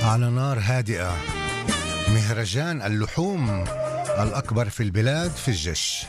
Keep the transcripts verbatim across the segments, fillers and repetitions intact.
على نار هادئة مهرجان اللحوم الأكبر في البلاد في الجش.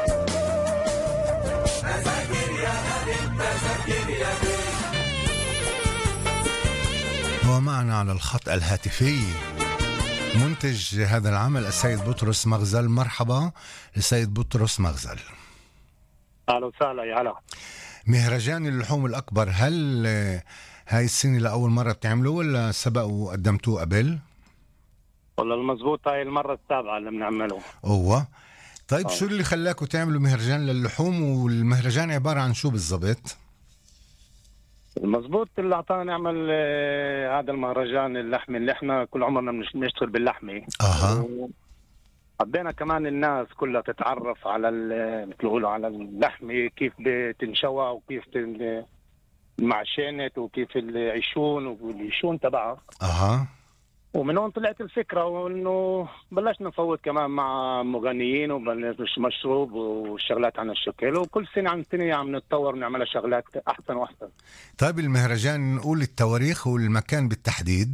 ومعنا على الخط الهاتفي منتج هذا العمل السيد بطرس مغزل. مرحبا السيد بطرس مغزل. أهلا وسهلا يا هلا. مهرجان اللحوم الأكبر، هل هاي السنة لأول مرة بتعملوه ولا سبق وقدمتوه قبل؟ والله المزبوط هاي المرة السابعة اللي بنعمله. أوه طيب أوه. شو اللي خلاكوا تعملوا مهرجان للحوم، والمهرجان عبارة عن شو بالضبط؟ المزبوط اللي أعطانا نعمل آه هذا المهرجان اللحمي اللي احنا كل عمرنا بنشتغل باللحمي. أها. حبينا كمان الناس كلها تتعرف على مثل على اللحمي، كيف بتنشوى وكيف المعشنت وكيف العيشون والعيشون تبعها. أها. ومن هون طلعت الفكرة، وإنه بلشنا نفوت كمان مع مغنيين وبلش مشروب وشغلات عن الشكل، وكل سنة عن سنة عم نتطور ونعمل شغلات أحسن وأحسن. طيب المهرجان نقول التواريخ والمكان بالتحديد؟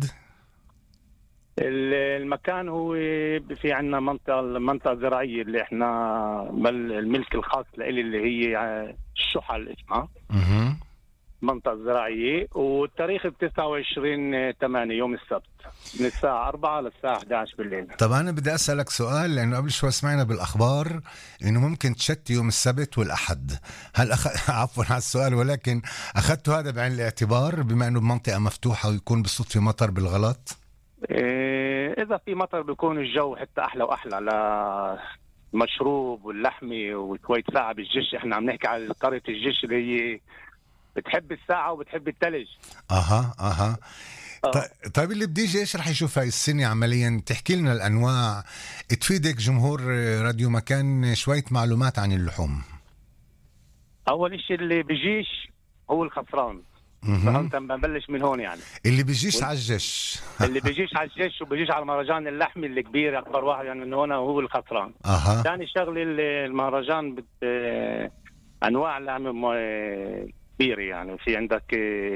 المكان هو في عنا منطقة منطقة زراعية اللي احنا الملك الخاص لإلي اللي هي الشحل اسمها. اها. منطقة زراعية، والتاريخ بتسعة وعشرين ثمانية يوم السبت من الساعة أربعة للساعة إحدى عشر بالليل. طب أنا بدي أسألك سؤال، لأنه قبل شوي سمعنا بالأخبار إنه ممكن تشتي يوم السبت والأحد. هل أخ... عفوا على السؤال، ولكن أخذتوا هذا بعين الاعتبار بما إنه بمنطقة مفتوحة ويكون بالصدفة مطر بالغلط؟ إيه إذا في مطر بيكون الجو حتى أحلى وأحلى للمشروب واللحمي وشوية ساعة بالجيش. إحنا عم نحكي على قرية الجيش اللي هي بتحب الساعة وبتحب التلج. أها أها. أه. طيب اللي بدي يجي يشرح يشوف هاي السنة عمليا، تحكي لنا الأنواع، تفيدك جمهور راديو مكان شوية معلومات عن اللحوم. أول إشي اللي بيجيش هو الخسران. فهمت؟ بنبلش من هون يعني. اللي بيجيش على الجيش اللي بيجيش على الجيش وبيجيش على المهرجان اللحمي الكبير أكبر واحد يعني من هنا هو الخسران. أها. ثاني شغله المهرجان بت... أنواع لحم كبيرة، يعني في عندك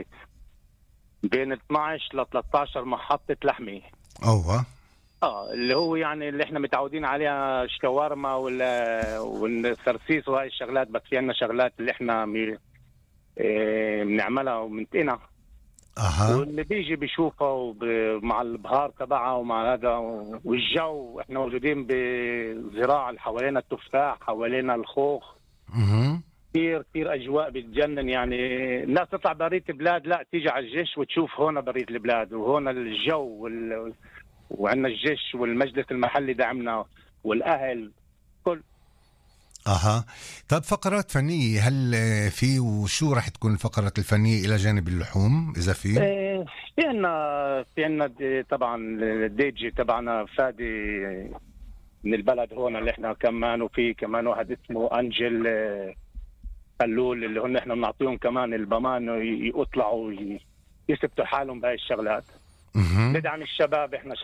بين اثناشر ل ثلاثة عشر محطة لحمي. أوه. اه اللي هو يعني اللي احنا متعودين عليها الشاورما ولا والسرسيس وهاي الشغلات، بس في عنا شغلات اللي احنا بنعملها ومنتقنها. أها. واللي بيجي بيشوفها مع البهار تبعها ومع هذا والجو. احنا موجودين بزراعة حوالينا التفاح، حوالينا الخوخ. اها. كثير كثير اجواء بتجنن. يعني الناس تطلع برية البلاد لا تيجي على الجيش وتشوف هون برية البلاد وهون الجو وال... وعندنا الجيش والمجلس المحلي دعمنا والاهل كل. اها. طب فقرات فنية هل في، وشو راح تكون الفقرات الفنية الى جانب اللحوم اذا في؟ ايه في عنا في عنا طبعا الدي جي تبعنا فادي من البلد هون اللي احنا كمان، وفي كمان واحد اسمه انجل خلول اللي هن احنا بنعطيهم كمان البمان يطلعوا يثبتوا حالهم بهاي الشغلات. اها. ندعم الشباب احنا